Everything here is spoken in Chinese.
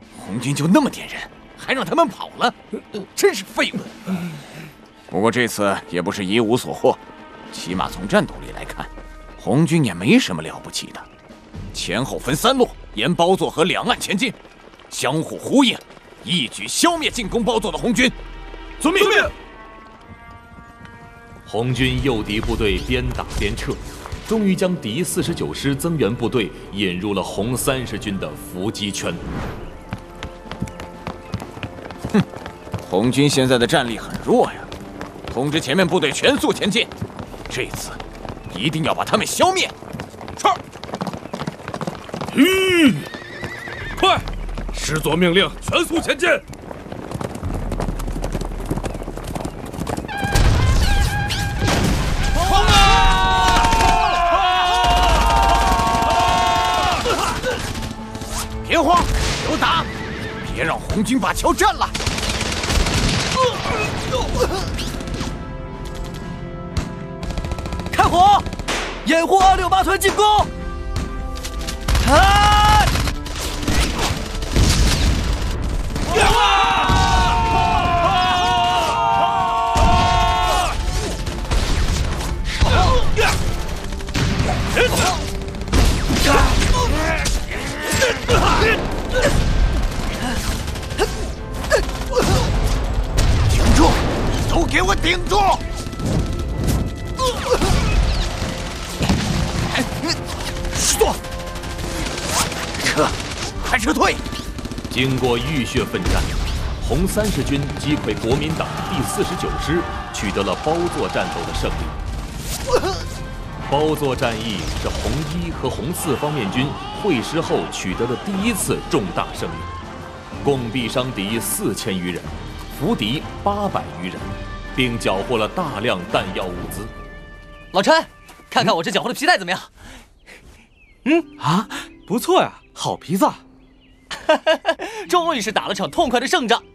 红军就那么点人，还让他们跑了，真是废物。不过这次也不是一无所获，起码从战斗力来看，红军也没什么了不起的。前后分3路，沿包座河两岸前进，相互呼应，一举消灭进攻包座的红军。遵命。 红军诱敌部队边打边撤，终于将敌49师增援部队引入了红30军的伏击圈。 红军现在的战力很弱呀，通知前面部队全速前进，这次一定要把他们消灭。 是。快，师座命令，全速前进。 别慌，有打，别让红军把桥占了。 开火，掩护268团进攻！啊！ 顶住！都给我顶住！师座，快撤退！ 经过浴血奋战，红30军击溃国民党第49师，取得了包座战斗的胜利。包座战役是红1和红4方面军会师后取得的第一次重大胜利，共毙伤敌4000余人，俘敌800余人，并缴获了大量弹药物资。 老陈，看看我这缴获的皮带怎么样？ 不错呀，好皮子。 终于是打了场痛快的胜仗。